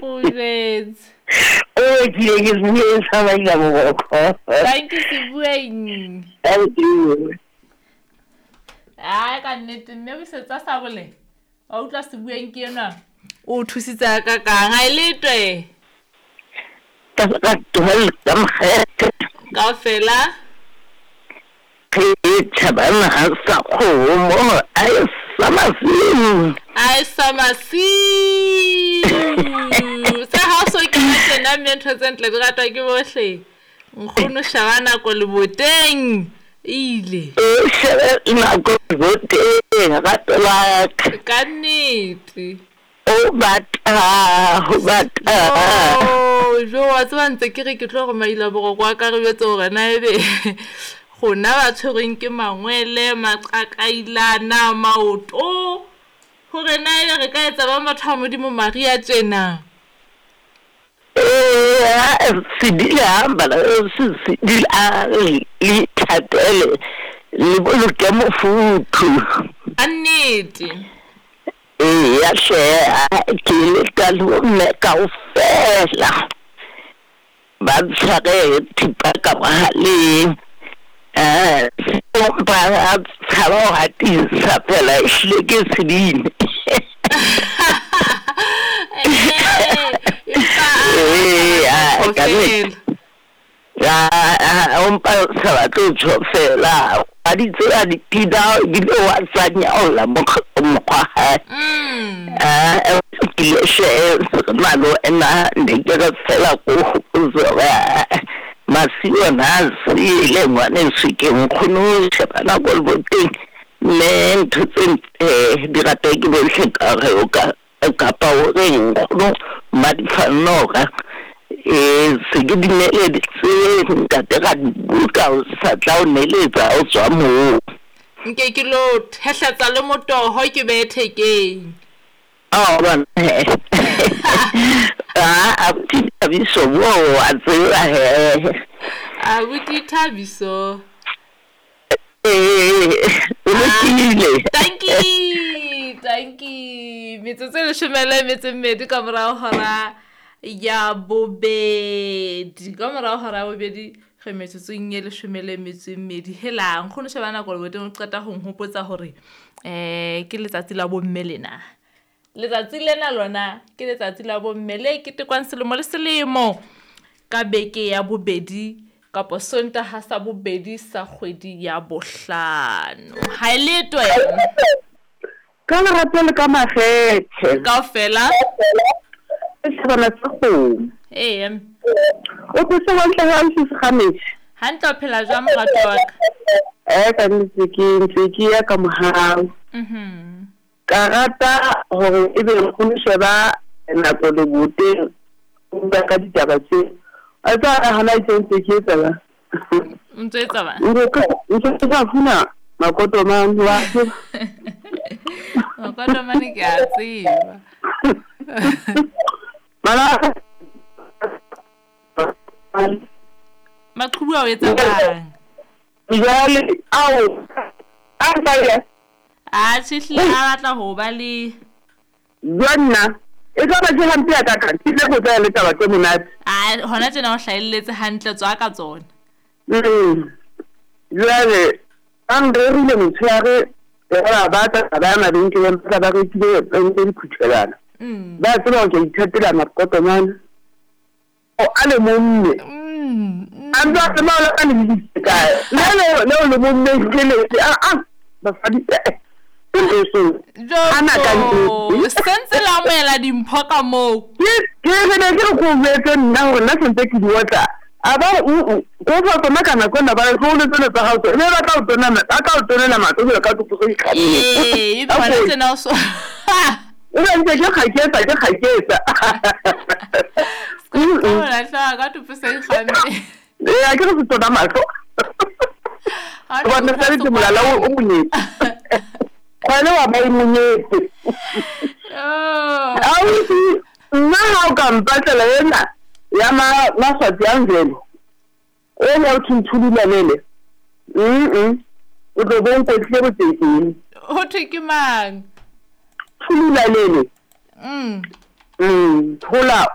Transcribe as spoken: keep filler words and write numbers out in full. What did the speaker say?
Kudets. Oh, ke ke bue sa ba ya boko. Thank you Sibueng. Thank you. Ah, ka nnete mme o setsa sa bole. A utla Sibueng ke yena. O thusitsa ka ka ga letwe. Ta ka tol ka mkhe. Ka fela. Ke tsabana ha sa khomo ai samasi. Ai samasi. Sa ha so ke tsena mentho tsentle di ratwa ke bohle. Nkgono Shabana ko le boteng. Ile. E shebe na ko boteng ga tola Ka nnete. O bata, o bata. Oh, jo wa tswa ntse ke re ke tlo go maila bogo kwa ka re betse gore na ebe gona ba tshwereng ke mangwele maqaqailana maoto gore na ebe re ka etsa ba motho a modimo Maria tsena. Eh, sidila bala sidila li tatele li bolo ke mofutu. Annete. Eh, ya she ke le ka lo me ka o fela. Ba tsare tipa ka mahali. Eh, ba tsaro hati sa pela ile ke sidini. Ya, on pa sa ba tlo tsofela. A di tsela di tida di lo wa tsanya o la mo mo kwa. Mm. Ah, ke le she malo ena ndi ke tsela ko zo ba. Masio na si le ngwane se ke nkgono se bana go bote. Me ntse eh di rata ke bo se ka re o ka ka pa o re nkgono ma di fanoga. Eh se ke dinele di se nka tega buka o sa tla o neletsa o tswa mo nke ke lo thehletsa le motoho ke be thekeng. Oh ban ah abti abiso wo a tsela he a buti Thabiso eh o kile thank you thank you metsotso le shumele metse mmedi ka morao hora ya bobedi ka morao hora bobedi ge metsotso nye le shumele metse mmedi helang go no shebana go le boteng o qeta go nhopotsa hore eh ke letsatsi la bomme lena letsatsi lena lona ke letsatsi la bomme le ke tekwang selemo le selemo ka beke ya bobedi ka posonta ha sa bobedi sa kgwedi ya bohlano ha letwe ka le rapele ka magethe ka fela se bana tso eh o tse wa ntla ga se khametsi ha ntla phela jwa morato wa ka eh ka ntse ke ntse ke ya ka mohao mhm ka rata hore e be go sheba nako le boteng o ba ka ditaba tse a tsa hana ntse ke tsela ntse etsa ba ntse ka funa makoto man wa makoto man ke a tseba mala maqhubu a etsa bang jale au a ba ya a tshihle a batla ho ba le jonna e ka ba ke hampe ka ka ke le go tsaya le taba ke monate a hona tsena o hlaeletse hantle tswa ka tsona mm jale an re rile motshare ya ba ta ba na ding ke ba ba ke ke e phuthelana mm ba tsena ke ithatela makoto man o ale momme mm an ba ka mala ka ni ka le le le momme ke le a a ba fadi jo sense la moela dimpho ka mo ke ke ne ke go betse nna gore nna sentse ke diotla aba go fa tsona kana kona ba go le tsona tsa gago mme ba ka o tona ba ka o tona la matso ka go go ikga eh e ba le tsena o so o ba ntse ke khaketsa ke khaketsa o la tla ka tu pese kgame eh a ke go tsona matso ba nna tsa di molala o monnete kwana wa ba imunyetse oh awuthi nna ha o ka mpatlela yena ya ma maswati angelo ene o thunthulula lele mm o tlo bon ko tle boteng o thike mang thulula lele mm mm thola